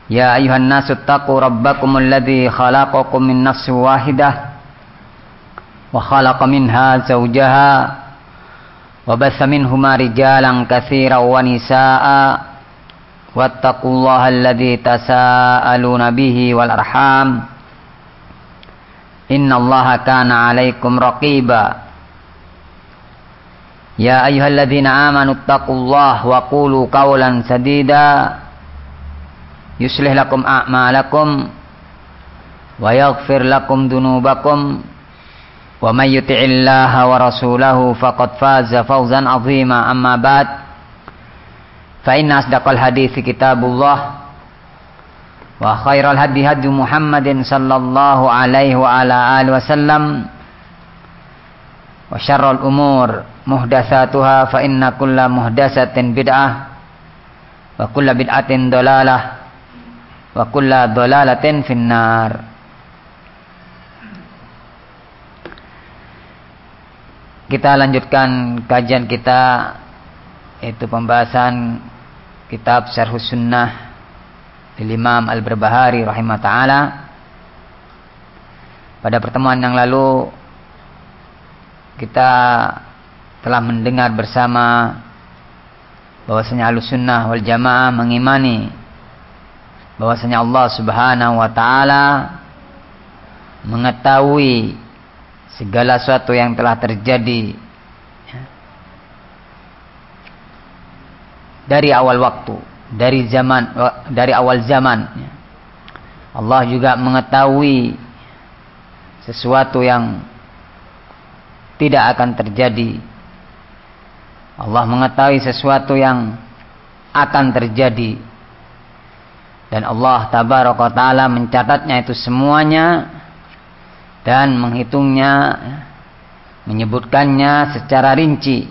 يا أيها الناس اتقوا ربكم الذي خلقكم من نفس واحدة وخلق منها زوجها وبث منهما رجالا كثيرا ونساء واتقوا الله الذي تساءلون به والأرحام إن الله كان عليكم رقيبا يا أيها الذين آمنوا اتقوا الله وقولوا قولا سديدا يصلح لكم أعمالكم ويغفر لكم ذنوبكم ومن يطع الله ورسوله فقد فاز فوزا عظيما أما بعد فإن أصدق الحديث كتاب الله وخير الهدي هدي محمد صلى الله عليه وعلى آله وسلم وشر الأمور محدثاتها فإن كل محدثة بدعة وكل بدعة ضلالة وكل ضلالة في النار. Kita lanjutkan kajian kita, yaitu pembahasan kitab Syarhus Sunnah Imam Al-Barbahari rahimah ta'ala. Pada pertemuan yang lalu kita telah mendengar bersama bahwasanya Ahlussunnah wal Jamaah mengimani bahwasanya Allah Subhanahu wa taala mengetahui segala sesuatu yang telah terjadi dari awal waktu, dari awal zaman. Allah juga mengetahui sesuatu yang tidak akan terjadi. Allah mengetahui sesuatu yang akan terjadi. Dan Allah tabaraka ta'ala mencatatnya itu semuanya dan menghitungnya, menyebutkannya secara rinci.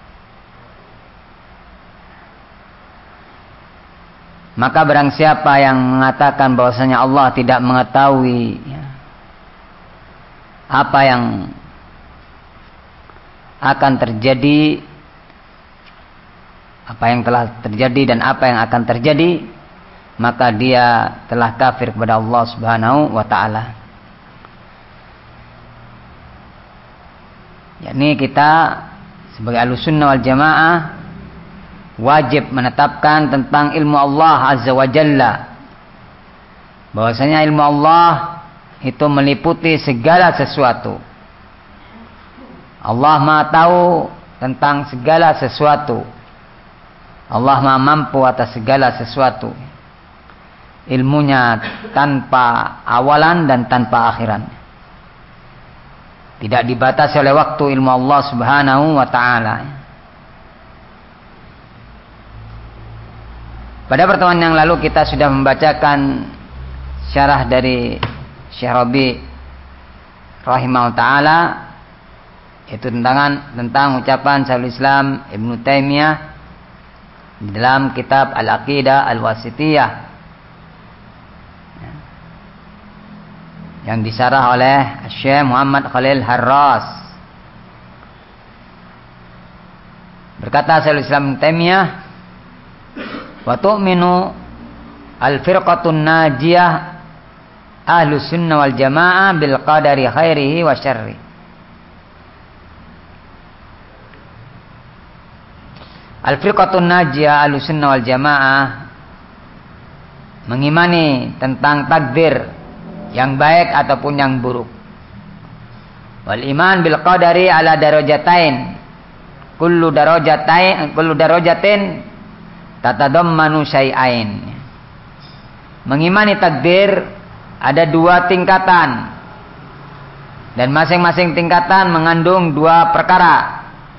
Maka barang siapa yang mengatakan bahwasanya Allah tidak mengetahui apa yang akan terjadi, apa yang telah terjadi dan apa yang akan terjadi, maka dia telah kafir kepada Allah Subhanahu wa taala. Yakni kita sebagai Ahlussunnah wal Jamaah wajib menetapkan tentang ilmu Allah Azza wa Jalla, bahwasanya ilmu Allah itu meliputi segala sesuatu. Allah Maha tahu tentang segala sesuatu. Allah Maha mampu atas segala sesuatu. Ilmunya tanpa awalan dan tanpa akhiran. Tidak dibatasi oleh waktu ilmu Allah Subhanahu wa ta'ala. Pada pertemuan yang lalu kita sudah membacakan syarah dari Syekh Rabi rahimahullah ta'ala, yaitu tentang ucapan Syekhul Islam Ibnu Taimiyah di dalam kitab Al-Aqidah Al-Wasithiyah yang disarah oleh Syekh Muhammad Khalil Harras. Berkata Syekhul Islam Taimiyah, wa tu'minu al-firqatun najiyah Ahlus Sunnah wal Jamaah bil qadari khairihi wa syarri. Al-firqatun najiyah Ahlus Sunnah wal Jamaah mengimani tentang takdir yang baik ataupun yang buruk. Wal iman bil qadari ala darajatain. Kullu darajatin tatadammanu syai'ain. Mengimani takdir ada dua tingkatan, dan masing-masing tingkatan mengandung dua perkara.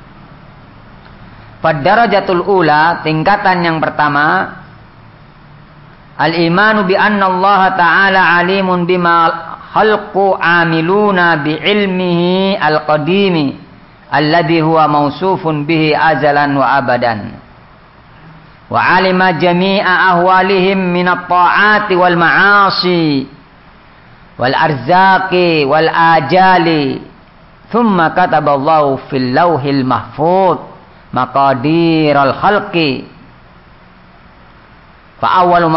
Pada darajatul ula, tingkatan yang pertama, al-imanu bi anna Allah ta'ala alimun bima khalqu amiluna bi ilmihi al-qadimi alladhi huwa mausufun bihi azalan wa abadan. Wa alima jami'a ahwalihim min at-ta'ati wal ma'asi wal arzaqi wal ajali. Thumma kataballahu fil lawhil mahfuz maqadiral khalqi. Fa awwalu